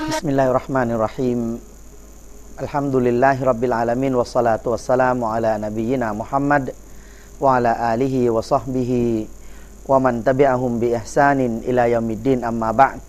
Bismillahirrahmanirrahim. Alhamdulillahirabbil alamin wassalatu wassalamu ala nabiyyina Muhammad wa ala alihi wa sahbihi wa man tabi'ahum bi ihsanin ila yaumiddin amma ba'd.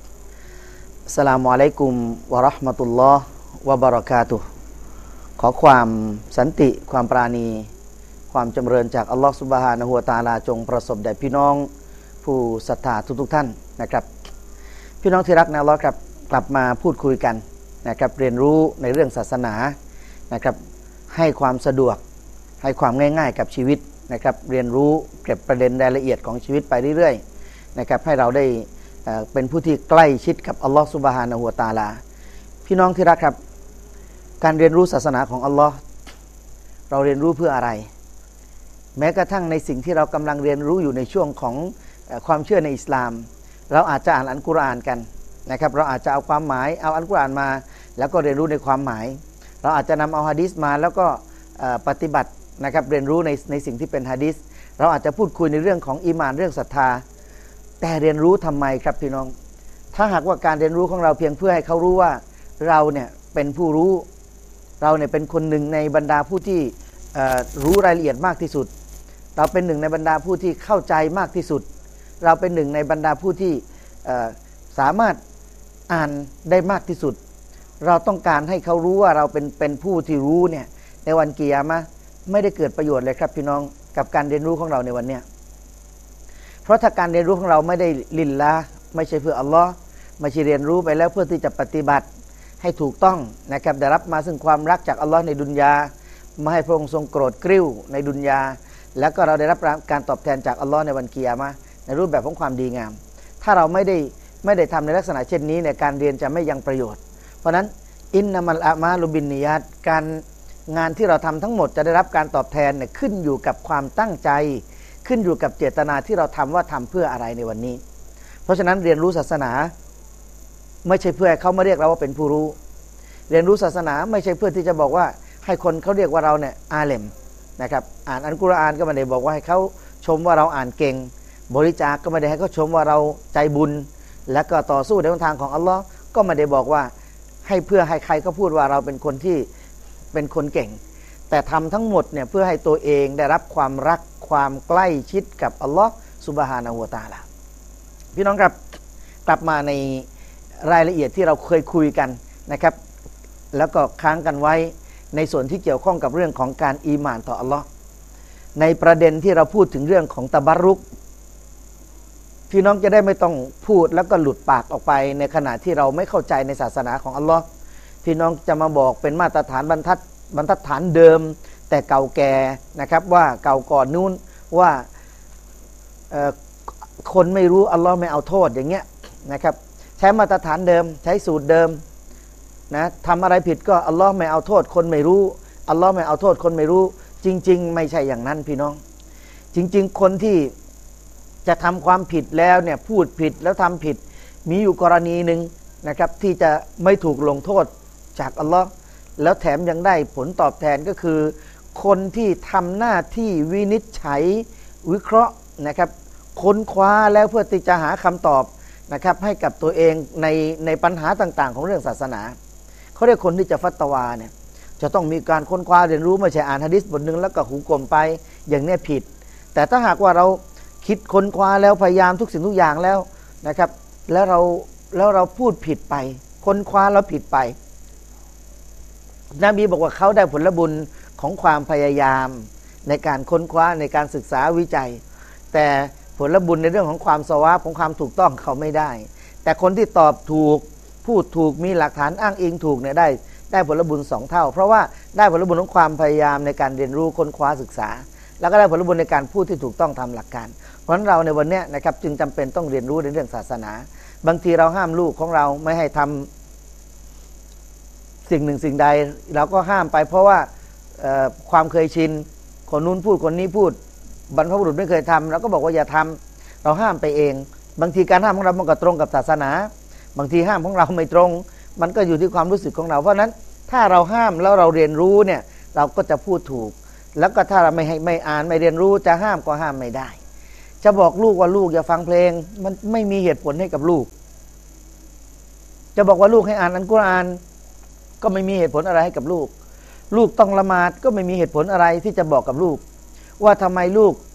Assalamualaikum warahmatullahi wabarakatuh.ขอความสันติความปราณีความจำเริญจากอัลลอฮฺซุบฮานะฮูวะตะอาลาจงประสบแด่พี่น้องผู้ศรัทธาทุกท่านนะครับพี่น้องที่รักในอัลเลาะห์ครับกลับมาพูดคุยกันนะครับเรียนรู้ในเรื่องศาสนานะครับให้ความสะดวกให้ความง่ายๆกับชีวิตนะครับเรียนรู้เก็บประเด็นรายละเอียดของชีวิตไปเรื่อยๆนะครับให้เราได้เป็นผู้ที่ใกล้ชิดกับอัลลอฮฺซุบฮานะฮูวะตะอาลาพี่น้องที่รักครับการเรียนรู้ศาสนาของอัลลอฮ์เราเรียนรู้เพื่ออะไรแม้กระทั่งในสิ่งที่เรากำลังเรียนรู้อยู่ในช่วงของความเชื่อในอิสลามเราอาจจะอ่านอัลกุรอานกันนะครับเราอาจจะเอาความหมายเอาอัลกุรอานมาแล้วก็เรียนรู้ในความหมายเราอาจจะนำเอาหะดีษมาแล้วก็ปฏิบัตินะครับเรียนรู้ในสิ่งที่เป็นหะดีษเราอาจจะพูดคุยในเรื่องของอีหม่านเรื่องศรัทธาแต่เรียนรู้ทำไมครับพี่น้องถ้าหากว่าการเรียนรู้ของเราเพียงเพื่อให้เขารู้ว่าเราเนี่ยเป็นผู้รู้เราเนี่ยเป็นคนหนึ่งในบรรดาผู้ที่รู้รายละเอียดมากที่สุดเราเป็นหนึ่งในบรรดาผู้ที่เข้าใจมากที่สุดเราเป็นหนึ่งในบรรดาผู้ที่สามารถอ่านได้มากที่สุดเราต้องการให้เขารู้ว่าเราเป็นผู้ที่รู้เนี่ยในวันกิยามะห์ไม่ได้เกิดประโยชน์เลยครับพี่น้องกับการเรียนรู้ของเราในวันเนี้ยเพราะถ้าการเรียนรู้ของเราไม่ได้ลิลลาห์ไม่ใช่เพื่ออัลลอฮ์ไม่ใช่เรียนรู้ไปแล้วเพื่อที่จะปฏิบัติให้ถูกต้องนะครับได้รับมาซึ่งความรักจากอัลลอฮ์ในดุนยาไม่ให้พระองค์ทรงโกรธกริ้วในดุนยาแล้วก็เราได้รับการตอบแทนจากอัลลอฮ์ในวันกิยามะห์ในรูปแบบของความดีงามถ้าเราไม่ได้ทำในลักษณะเช่นนี้ในการเรียนจะไม่ยังประโยชน์เพราะนั้นอินนามัลอามาลุบินนิยาตการงานที่เราทำทั้งหมดจะได้รับการตอบแทนเนี่ยขึ้นอยู่กับความตั้งใจขึ้นอยู่กับเจตนาที่เราทำว่าทำเพื่ออะไรในวันนี้เพราะฉะนั้นเรียนรู้ศาสนาไม่ใช่เพื่อให้เขามาเรียกเราว่าเป็นผู้รู้เรียนรู้ศาสนาไม่ใช่เพื่อที่จะบอกว่าให้คนเขาเรียกว่าเราเนี่ยอาเลมนะครับอ่านอัลกุรอานก็ไม่ได้บอกว่าให้เขาชมว่าเราอ่านเก่งบริจาคก็ไม่ได้ให้เขาชมว่าเราใจบุญและก็ต่อสู้ในทางของอัลลอฮ์ก็ไม่ได้บอกว่าให้เพื่อให้ใครก็พูดว่าเราเป็นคนที่เป็นคนเก่งแต่ทำทั้งหมดเนี่ยเพื่อให้ตัวเองได้รับความรักความใกล้ชิดกับอัลลอฮ์ซุบฮานะฮูวะตะอาลาพี่น้องครับกลับมาในรายละเอียดที่เราเคยคุยกันนะครับแล้วก็ค้างกันไว้ในส่วนที่เกี่ยวข้องกับเรื่องของการอีหม่านต่ออัลลอฮ์ในประเด็นที่เราพูดถึงเรื่องของตะบัรรุกพี่น้องจะได้ไม่ต้องพูดแล้วก็หลุดปากออกไปในขณะที่เราไม่เข้าใจในศาสนาของอัลลอฮ์พี่น้องจะมาบอกเป็นมาตรฐานบรรทัดฐานเดิมแต่เก่าแก่นะครับว่าเก่าก่อนนู้นว่าคนไม่รู้อัลลอฮ์ไม่เอาโทษอย่างเงี้ยนะครับใช้มาตรฐานเดิมใช้สูตรเดิมนะทำอะไรผิดก็อัลลอฮ์ไม่เอาโทษคนไม่รู้อัลลอฮ์ไม่เอาโทษคนไม่รู้จริงๆไม่ใช่อย่างนั้นพี่น้องจริงๆคนที่จะทำความผิดแล้วเนี่ยพูดผิดแล้วทำผิดมีอยู่กรณีหนึ่งนะครับที่จะไม่ถูกลงโทษจากอัลลอฮ์แล้วแถมยังได้ผลตอบแทนก็คือคนที่ทำหน้าที่วินิจฉัยวิเคราะห์นะครับค้นคว้าแล้วเพื่อที่จะหาคำตอบนะครับให้กับตัวเองในปัญหาต่างๆของเรื่องศาสนาเขาเรียกคนที่จะฟัตวาเนี่ยจะต้องมีการค้นคว้าเรียนรู้ไม่ใช่อ่านหะดีษบทนึงแล้วก็หูกลมไปอย่างนี้ผิดแต่ถ้าหากว่าเราคิดค้นคว้าแล้วพยายามทุกสิ่งทุกอย่างแล้วนะครับแล้วเราพูดผิดไปค้นคว้าแล้วผิดไปนบีบอกว่าเขาได้ผลบุญของความพยายามในการค้นคว้าในการศึกษาวิจัยแต่ผลบุญในเรื่องของความสวาบของความถูกต้องเขาไม่ได้แต่คนที่ตอบถูกพูดถูกมีหลักฐานอ้างอิงถูกเนี่ยได้ผลบุญ2เท่าเพราะว่าได้ผลบุญของความพยายามในการเรียนรู้ค้นคว้าศึกษาแล้วก็ได้ผลบุญในการพูดที่ถูกต้องตามหลักการเพราะฉะนั้นเราในวันนี้นะครับจึงจำเป็นต้องเรียนรู้ในเรื่องศาสนาบางทีเราห้ามลูกของเราไม่ให้ทำสิ่งหนึ่งสิ่งใดเราก็ห้ามไปเพราะว่าความเคยชินคนนู้นพูดคนนี้พูดบรรพบุรุษไม่เคยทำเราก็บอกว่าอย่าทำเราห้ามไปเองบางทีการห้ามของเรามันก็ตรงกับศาสนาบางทีห้ามของเราไม่ตรงมันก็อยู่ที่ความรู้สึกของเราเพราะนั้นถ้าเราห้ามแล้วเราเรียนรู้เนี่ยเราก็จะพูดถูกแล้วก็ถ้าเราไม่อ่านไม่เรียนรู้จะห้ามก็ห้ามไม่ได้จะบอกลูกว่าลูกอย่าฟังเพลงมันไม่มีเหตุผลให้กับลูกจะบอกว่าลูกให้อ่านอัลกุรอานก็ไม่มีเหตุผลอะไรให้กับลูกลูกต้องละหมาดก็ไม่มีเหตุผลอะไรที่จะบอกกับลูกว่าทำไมลูก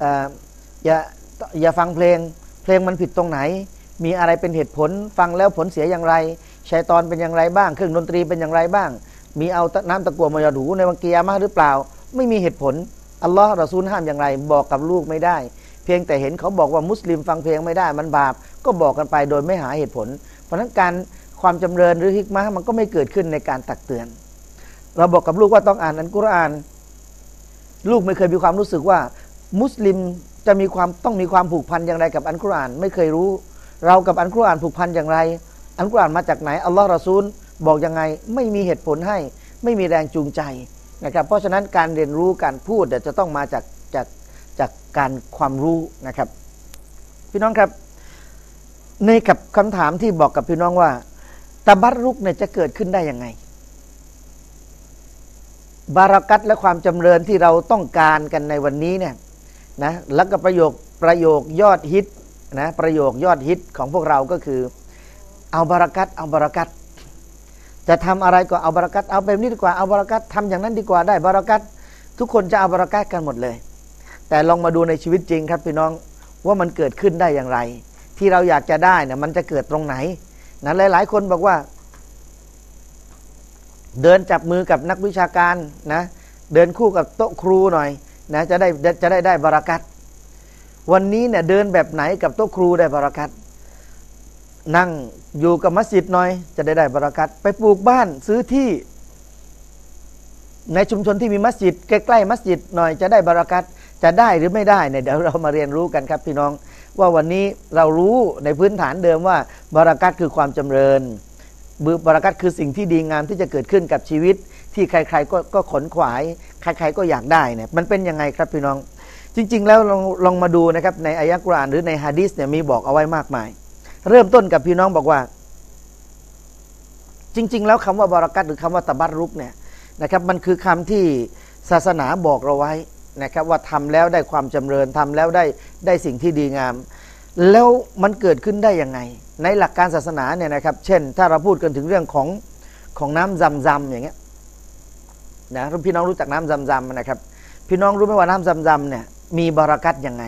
อย่าฟังเพลงมันผิดตรงไหนมีอะไรเป็นเหตุผลฟังแล้วผลเสียอย่างไรชัยฏอนเป็นอย่างไรบ้างเครื่องดนตรีเป็นอย่างไรบ้างมีเอาน้ำตะกั่วมาหยอดหูในวันกิยามะห์หรือเปล่าไม่มีเหตุผลอัลลอฮ์รอซูลห้ามอย่างไรบอกกับลูกไม่ได้เพียงแต่เห็นเขาบอกว่ามุสลิมฟังเพลงไม่ได้มันบาปก็บอกกันไปโดยไม่หาเหตุผลเพราะฉะนั้นการความจำเริญหรือฮิกมะห์มันก็ไม่เกิดขึ้นในการตักเตือนเราบอกกับลูกว่าต้องอ่านอัลกุรอานลูกไม่เคยมีความรู้สึกว่ามุสลิมจะต้องมีความผูกพันอย่างไรกับอัลกุรอานไม่เคยรู้เรากับอัลกุรอานผูกพันอย่างไรอัลกุรอานมาจากไหนอัลลอฮ์รอซูลบอกยังไงไม่มีเหตุผลให้ไม่มีแรงจูงใจนะครับเพราะฉะนั้นการเรียนรู้การพูดจะต้องมาจากการความรู้นะครับพี่น้องครับในกับคำถามที่บอกกับพี่น้องว่าตะบัรรุกเนี่ยจะเกิดขึ้นได้ยังไงบารักัตและความจำเริญที่เราต้องการกันในวันนี้เนี่ยนะแล้วก็ประโยคยอดฮิตนะประโยคยอดฮิตของพวกเราก็คือเอาบารักัตเอาบารักัตจะทำอะไรก็เอาบารักัตเอาแบบนี้ดีกว่าเอาบารักัตทำอย่างนั้นดีกว่าได้บารักัตทุกคนจะเอาบารักัตกันหมดเลยแต่ลองมาดูในชีวิตจริงครับพี่น้องว่ามันเกิดขึ้นได้อย่างไรที่เราอยากจะได้เนี่ยมันจะเกิดตรงไหนนะหลายๆคนบอกว่าเดินจับมือกับนักวิชาการนะเดินคู่กับโต๊ะครูหน่อยนะจะได้บารักัตวันนี้เนี่ยเดินแบบไหนกับโต๊ะครูได้บารักัตนั่งอยู่กับมัสยิดหน่อยจะได้บารักัตไปปลูกบ้านซื้อที่ในชุมชนที่มีมัสยิดใกล้ๆมัสยิดหน่อยจะได้บารักัตจะได้หรือไม่ได้เนี่ยเดี๋ยวเรามาเรียนรู้กันครับพี่น้องว่าวันนี้เรารู้ในพื้นฐานเดิมว่าบารักัตคือความจำเริญบารักัตคือสิ่งที่ดีงามที่จะเกิดขึ้นกับชีวิตที่ใครๆก็ขนขวายใครๆก็อยากได้เนี่ยมันเป็นยังไงครับพี่น้องจริงๆแล้วลองมาดูนะครับในอายะห์กุรอานหรือในหะดีษเนี่ยมีบอกเอาไว้มากมายเริ่มต้นกับพี่น้องบอกว่าจริงๆแล้วคำว่าบารักัตหรือคำว่าตะบัรรุกเนี่ยนะครับมันคือคำที่ศาสนาบอกเราไว้นะครับว่าทำแล้วได้ความจำเริญทำแล้วได้สิ่งที่ดีงามแล้วมันเกิดขึ้นได้ยังไงในหลักการศาสนาเนี่ยนะครับเช่นถ้าเราพูดกันถึงเรื่องของน้ำซัมๆอย่างเงี้ยนะพี่น้องรู้จักน้ำซัมๆนะครับพี่น้องรู้ไหมว่าน้ำซัมๆเนี่ยมีบารักัตยังไง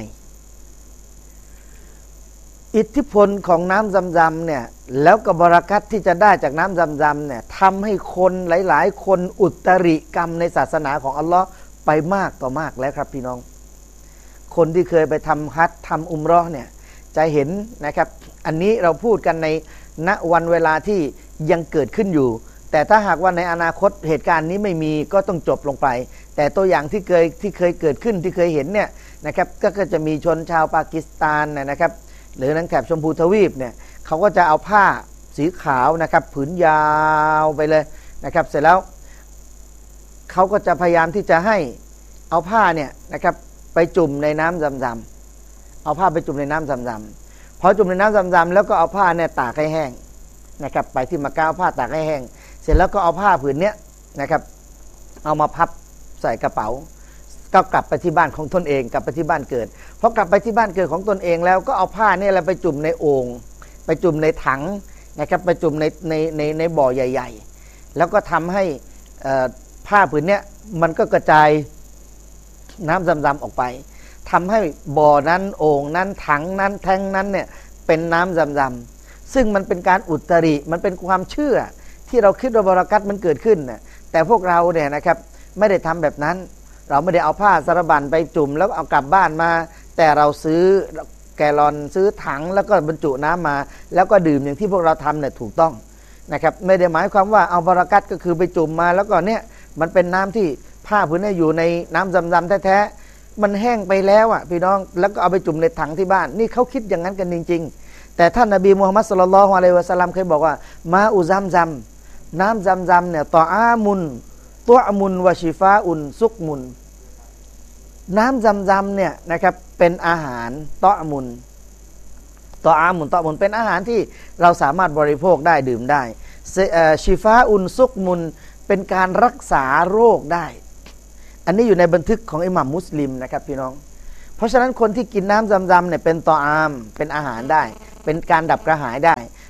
อิทธิพลของน้ำซัมๆเนี่ยแล้วก็บารักัตที่จะได้จากน้ำซัมๆเนี่ยทำให้คนหลายๆคนอุตริกรรมในศาสนาของอัลลอฮ์ไปมากต่อมากแล้วครับพี่น้องคนที่เคยไปทำฮัจญ์ทำอุมเราะห์เนี่ยจะเห็นนะครับอันนี้เราพูดกันในณวันเวลาที่ยังเกิดขึ้นอยู่แต่ถ้าหากว่าในอนาคตเหตุการณ์นี้ไม่มีก็ต้องจบลงไปแต่ตัวอย่างที่เคยเกิดขึ้นที่เคยเห็นเนี่ยนะครับก็จะมีชนชาวปากีสถานนะครับหรือทางแถบชมพูทวีปเนี่ยเขาก็จะเอาผ้าสีขาวนะครับผืนยาวไปเลยนะครับเสร็จแล้วเขาก็จะพยายามที่จะให้เอาผ้าเนี่ยนะครับไปจุ่มในน้ำซัมๆเอาผ้าไปจุ่มในน้ำซัมๆพอจุ่มในน้ำซัมๆแล้วก็เอาผ้าเนี่ยตากให้แห้งนะครับไปที่มะกะฮ์เอาผ้าตากให้แห้งเสร็จแล้วก็เอาผ้าผืนเนี้ยนะครับเอามาพับใส่กระเป๋าก็กลับไปที่บ้านของตนเองกลับไปที่บ้านเกิดพอกลับไปที่บ้านเกิดของตนเองแล้วก็เอาผ้าเนี่ยไปจุ่มในโอ่งไปจุ่มในถังนะครับไปจุ่มในบ่อใหญ่ๆแล้วก็ทำให้ผ้าผืนเนี้ยมันก็กระจายน้ำซัมๆออกไปทำให้บ่อนั้นโอ่งนั้นถังนั้นแทงนั้นเนี่ยเป็นน้ำซัมๆซึ่งมันเป็นการอุตริมันเป็นความเชื่อที่เราคิดว่าบารักัตมันเกิดขึ้นนะแต่พวกเราเนี่ยนะครับไม่ได้ทำแบบนั้นเราไม่ได้เอาผ้าสารบัญไปจุ่มแล้วเอากลับบ้านมาแต่เราซื้อแกลลอนซื้อถังแล้วก็บรรจุน้ำมาแล้วก็ดื่มอย่างที่พวกเราทำเนี่ยถูกต้องนะครับไม่ได้หมายความว่าเอาบารักัตก็คือไปจุ่มมาแล้วก็เนี่ยมันเป็นน้ำที่ผ้าผืนนี้อยู่ในน้ำซัมๆแท้ๆมันแห้งไปแล้วอ่ะพี่น้องแล้วก็เอาไปจุ่มในถังที่บ้านนี่เขาคิดอย่างนั้นกันจริงๆแต่ท่านนบีมูฮัมมัดศ็อลลัลลอฮุอะลัยฮิวะซัลลัมเคยบอกว่ามาอุซัมน้ำซัมๆเนี่ยตออามุนตัวอมุนวะชิฟาอุนซุกมุนน้ำซัมๆเนี่ยนะครับเป็นอาหารตออามุนเป็นอาหารที่เราสามารถบริโภคได้ดื่มได้ชิฟาอุนซุกมุนเป็นการรักษาโรคได้อันนี้อยู่ในบันทึกของอิหม่ามมุสลิมนะครับพี่น้องเพราะฉะนั้นคนที่กินน้ำซัมๆเนี่ยเป็นตออามเป็นอาหารได้เป็นการดับกระหายได้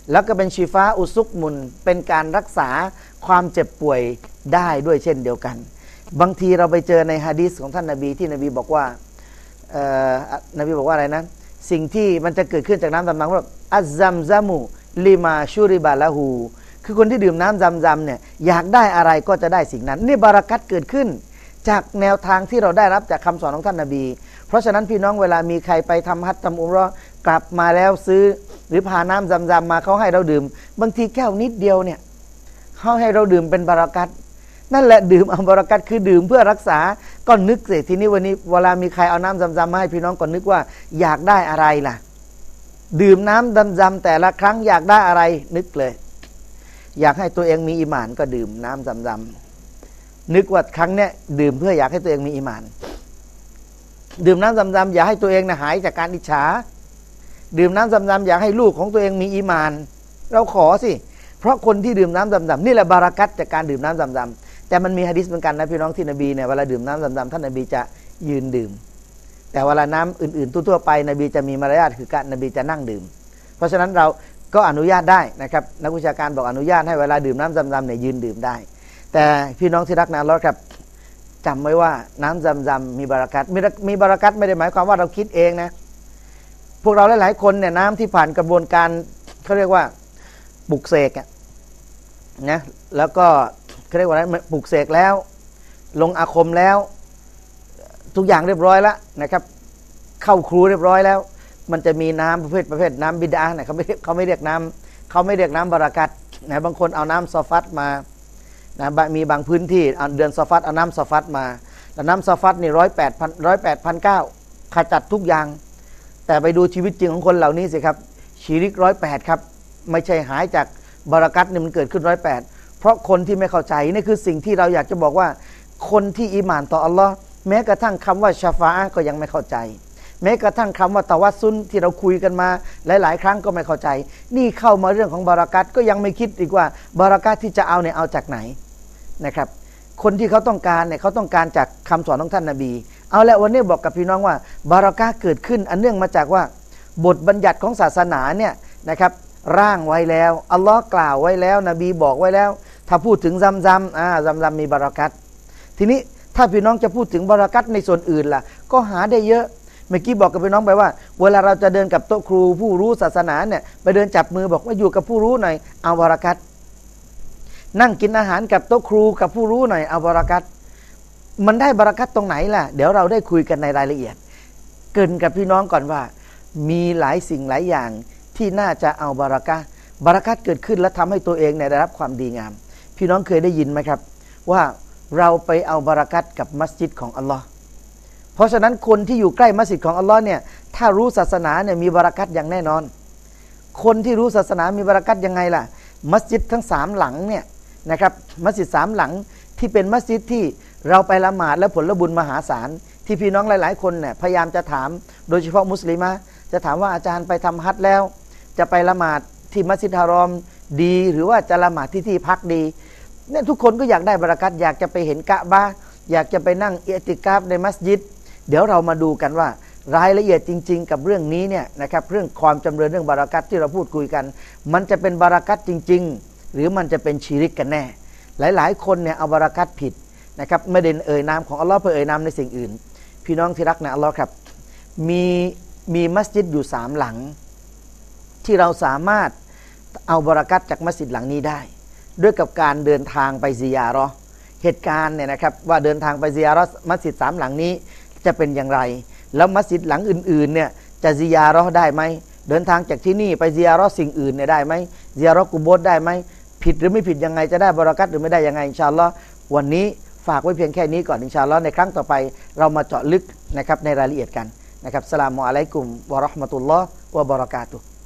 แล้วก็เป็นชีฟาอุซุกมุนเป็นการรักษาความเจ็บป่วยได้ด้วยเช่นเดียวกันบางทีเราไปเจอในหะดีษของท่านนบีที่นบีบอกว่านบีบอกว่าอะไรนะสิ่งที่มันจะเกิดขึ้นจากน้ำซำว่าอัซซัมซามูลิมาชูริบาละฮูคือคนที่ดื่มน้ำซำเนี่ยอยากได้อะไรก็จะได้สิ่งนั้นนี่บารักัตเกิดขึ้นจากแนวทางที่เราได้รับจากคำสอนของท่านนบีเพราะฉะนั้นพี่น้องเวลามีใครไปทำฮัจญ์ทำอุมเราะห์กลับมาแล้วซื้อหรือพาน้ำซำมาเขาให้เราดื่มบางทีแก้วนิดเดียวเนี่ยเขาให้เราดื่มเป็นบารักัตนั่นแหละดื่มเอาบารักัตคือดื่มเพื่อรักษาก็นึกสิทีนี้วันนี้เวลามีใครเอาน้ำซำมาให้พี่น้องก็นึกว่าอยากได้อะไรล่ะดื่มน้ำซำแต่ละครั้งอยากได้อะไรนึกเลยอยากให้ตัวเองมีอีหม่านก็ดื่มน้ำซำนึกว่าครั้งเนี้ยดื่มเพื่ออยากให้ตัวเองมีอีหม่านดื่มน้ำซำอยากให้ตัวเองหายจากการอิจฉาดื่มน้ำซำอยากให้ลูกของตัวเองมีอีหม่านเราขอสิเพราะคนที่ดื่มน้ำซำนี่แหละบารักัตจากการดื่มน้ำซำแต่มันมีหะดีษเหมือนกันนะพี่น้องที่นบีเนี่ยเวลาดื่มน้ำซำท่านนบีจะยืนดื่มแต่เวลาน้ำอื่นๆทั่วๆไปนบีจะมีมารยาทคือการนบีจะนั่งดื่มเพราะฉะนั้นเราก็อนุญาตได้นะครับนักวิชาการบอกอนุญาตให้เวลาดื่มน้ำซำเนี่ยยืนดื่มได้แต่พี่น้องที่รักนะอัลเลาะห์ครับจำไว้ว่าน้ำซำมีบารักัตมีบารักัตไม่ได้หมายความว่าเราคิดเองนะพวกเราหลายๆคนเนี่ยน้ำที่ผ่านกระบวนการเขาเรียกว่าปลุกเสกนะแล้วก็เขาเรียกว่าอะไรปลุกเสกแล้วลงอาคมแล้วทุกอย่างเรียบร้อยแล้วนะครับเข้าครูเรียบร้อยแล้วมันจะมีน้ำประเภทน้ำบิดาเนี่ยเขาไม่เรียกน้ำบารักัตนะบางคนเอาน้ำซอฟัตมานะมีบางพื้นที่เดือนซอฟัตเอาน้ำซอฟัตมาแต่น้ำซอฟัตนี่108,900ขจัดทุกอย่างแต่ไปดูชีวิตจริงของคนเหล่านี้สิครับชีริก108ครับไม่ใช่หายจากบารักัตนี่มันเกิดขึ้น108เพราะคนที่ไม่เข้าใจนี่คือสิ่งที่เราอยากจะบอกว่าคนที่อีหม่านต่ออัลลอฮ์แม้กระทั่งคำว่าชาฟาอะห์ก็ยังไม่เข้าใจแม้กระทั่งคำว่าตะวัสซุลที่เราคุยกันมาหลายๆครั้งก็ไม่เข้าใจนี่เข้ามาเรื่องของบารักัตก็ยังไม่คิดอีกว่าบารักัตที่จะเอาเนี่ยเอาจากไหนนะครับคนที่เขาต้องการเนี่ยเขาต้องการจากคำสอนของท่านนบีเอาละวันนี้บอกกับพี่น้องว่าบารักัตเกิดขึ้นอันเนื่องมาจากว่าบทบัญญัติของศาสนาเนี่ยนะครับร่างไว้แล้วอัลลอฮ์กล่าวไว้แล้วนบีบอกไว้แล้วถ้าพูดถึงซำมีบารักัตทีนี้ถ้าพี่น้องจะพูดถึงบารักัตในส่วนอื่นล่ะก็หาได้เยอะเมื่อกี้บอกกับพี่น้องไปว่าเวลาเราจะเดินกับโต๊ะครูผู้รู้ศาสนาเนี่ยไปเดินจับมือบอกว่าอยู่กับผู้รู้หน่อยเอาบารักัตนั่งกินอาหารกับโต๊ะครูกับผู้รู้หน่อยเอาบารักัตมันได้บารักัตตรงไหนล่ะเดี๋ยวเราได้คุยกันในรายละเอียดเกริ่นกับพี่น้องก่อนว่ามีหลายสิ่งหลายอย่างที่น่าจะเอาบารักัตเกิดขึ้นและทำให้ตัวเองเนี่ยได้รับความดีงามพี่น้องเคยได้ยินไหมครับว่าเราไปเอาบารักัตกับมัสยิดของอัลลอฮ์เพราะฉะนั้นคนที่อยู่ใกล้มัสยิดของอัลลอฮ์เนี่ยถ้ารู้ศาสนาเนี่ยมีบารักัตอย่างแน่นอนคนที่รู้ศาสนามีบารักัตยังไงล่ะมัสยิดทั้ง3หลังเนี่ยนะครับมัสยิด3หลังที่เป็นมัสยิดที่เราไปละหมาดและผลบุญมหาศาลที่พี่น้องหลายๆคนเนี่ยพยายามจะถามโดยเฉพาะมุสลิมะจะถามว่าอาจารย์ไปทำฮัจญ์แล้วจะไปละหมาดที่มัสยิดฮารอมดีหรือว่าจะละหมาดที่พักดีเนี่ยทุกคนก็อยากได้บารักัตอยากจะไปเห็นกะบะห์อยากจะไปนั่งอิอ์ติกาฟในมัสยิดเดี๋ยวเรามาดูกันว่ารายละเอียดจริงๆกับเรื่องนี้เนี่ยนะครับเรื่องความจำเริญเรื่องบารักัตที่เราพูดคุยกันมันจะเป็นบารักัตจริงๆหรือมันจะเป็นชิริกกันแน่หลายๆคนเนี่ยเอาบารักัตผิดนะครับไม่ได้เอ่ยนามของอัลลอฮ์เพื่อเอ่ยนามในสิ่งอื่นพี่น้องที่รักนะอัลลอฮ์ครับมีมัสยิดอยู่3หลังที่เราสามารถเอาบารักัตจากมัสยิดหลังนี้ได้ด้วยกับการเดินทางไปซิยาเราะห์เหตุการณ์เนี่ยนะครับว่าเดินทางไปซิยาเราะห์มัสยิด3หลังนี้จะเป็นอย่างไรแล้วมัสยิดหลังอื่นๆเนี่ยจะซิยาเราะห์ได้ไหมเดินทางจากที่นี่ไปซิยาเราะห์สิ่งอื่นเนี่ยได้ไหมซิยาเราะห์กุโบร์ได้ไหมผิดหรือไม่ผิดยังไงจะได้บารักัตหรือไม่ได้ยังไงอินชาอัลลอฮ์วันนี้ฝากไว้เพียงแค่นี้ก่อนอินชาอัลลอฮ์ในครั้งต่อไปเรามาเจาะลึกนะครับในรายละเอียดกันนะครับอัสสลามุอะลัยกุมวะเราะห์มะตุลลอฮ์วะบะเราะกาตุฮ์